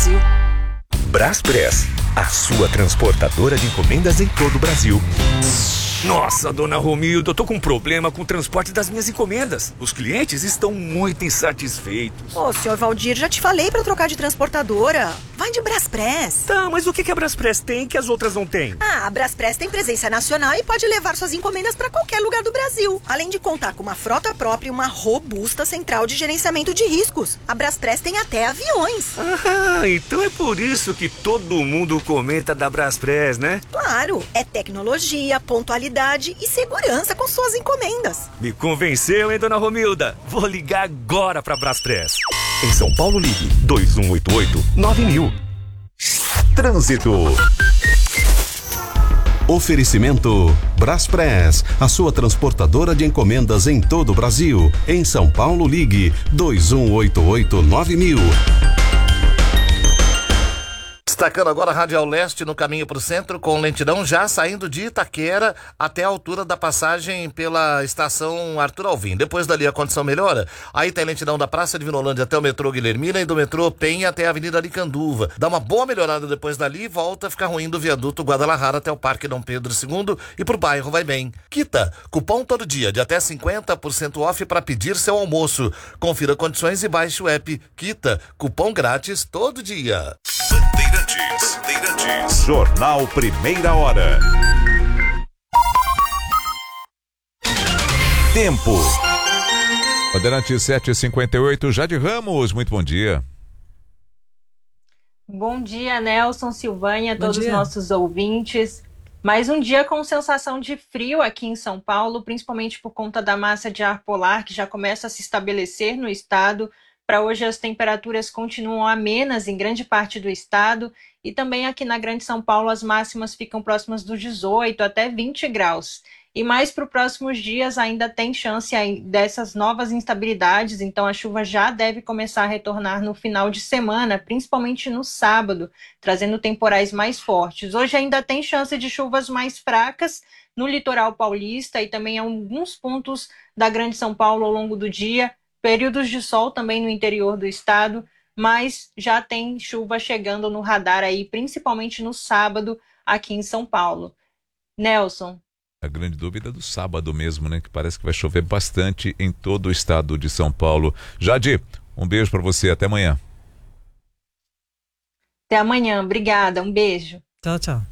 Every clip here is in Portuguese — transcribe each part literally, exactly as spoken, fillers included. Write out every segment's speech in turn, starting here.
Brasil. Braspress, a sua transportadora de encomendas em todo o Brasil. Nossa, dona Romilda, eu tô com um problema com o transporte das minhas encomendas. Os clientes estão muito insatisfeitos. Ô, senhor Valdir, já te falei pra trocar de transportadora. Vai de Braspress. Tá, mas o que que a Braspress tem que as outras não têm? Ah, a Braspress tem presença nacional e pode levar suas encomendas pra qualquer lugar do Brasil. Além de contar com uma frota própria e uma robusta central de gerenciamento de riscos. A Braspress tem até aviões. Ah, então é por isso que todo mundo comenta da Braspress, né? Claro, é tecnologia, pontualidade e segurança com suas encomendas. Me convenceu, hein, dona Romilda? Vou ligar agora pra Braspress. Em São Paulo, ligue dois um oito oito nove mil. Trânsito. Oferecimento Braspress, a sua transportadora de encomendas em todo o Brasil. Em São Paulo, ligue dois um oito oito nove mil. Destacando agora a Radial Leste no caminho para o centro, com lentidão já saindo de Itaquera até a altura da passagem pela estação Arthur Alvim. Depois dali a condição melhora. Aí tem lentidão da Praça de Vinolândia até o metrô Guilhermina e do metrô Penha até a Avenida Aricanduva. Dá uma boa melhorada depois dali e volta a ficar ruim do viaduto Guadalajara até o Parque Dom Pedro segundo e pro bairro vai bem. Quita, cupom todo dia de até cinquenta por cento off para pedir seu almoço. Confira condições e baixe o app. Quita, cupom grátis todo dia. Bandeirantes, Bandeirantes. Jornal Primeira Hora. Tempo. Bandeirantes sete e cinquenta e oito, Jade Ramos, muito bom dia. Bom dia, Nelson, Silvânia, Bom todos os dia. nossos ouvintes. Mais um dia com sensação de frio aqui em São Paulo, principalmente por conta da massa de ar polar que já começa a se estabelecer no estado. Para hoje as temperaturas continuam amenas em grande parte do estado e também aqui na Grande São Paulo as máximas ficam próximas dos dezoito até vinte graus. E mais para os próximos dias ainda tem chance aí dessas novas instabilidades, então a chuva já deve começar a retornar no final de semana, principalmente no sábado, trazendo temporais mais fortes. Hoje ainda tem chance de chuvas mais fracas no litoral paulista e também em alguns pontos da Grande São Paulo ao longo do dia. Períodos de sol também no interior do estado, mas já tem chuva chegando no radar aí, principalmente no sábado aqui em São Paulo. Nelson. A grande dúvida é do sábado mesmo, né? Que parece que vai chover bastante em todo o estado de São Paulo. Jade, um beijo para você, até amanhã. Até amanhã, obrigada, um beijo. Tchau, tchau.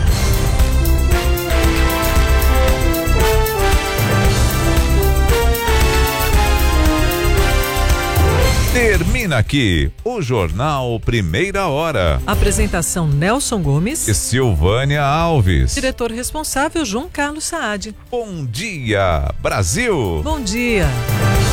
Termina aqui o Jornal Primeira Hora. Apresentação Nelson Gomes E Silvânia Alves. Diretor responsável João Carlos Saad. Bom dia, Brasil! Bom dia.